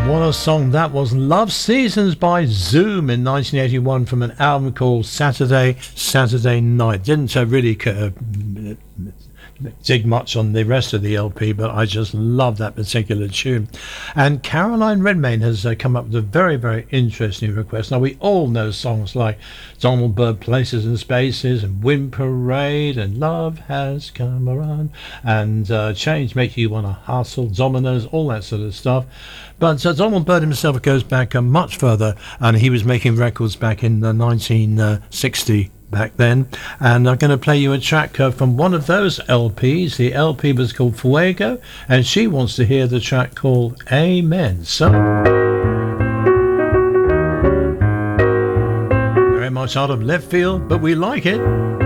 What a song that was. Love Seasons by Zoom in 1981 from an album called Saturday Night. Didn't really dig much on the rest of the LP, but I just love that particular tune. And Caroline Redmayne has come up with a very, very interesting request. Now, we all know songs like Donald Byrd, Places and Spaces, and Wind Parade, and Love Has Come Around, and Change Make You Wanna Hustle, Dominoes, all that sort of stuff. But Donald Byrd himself goes back much further, and he was making records back in 1960 back then. And I'm going to play you a track from one of those LPs. The LP was called Fuego, and she wants to hear the track called Amen. So, very much out of left field, but we like it.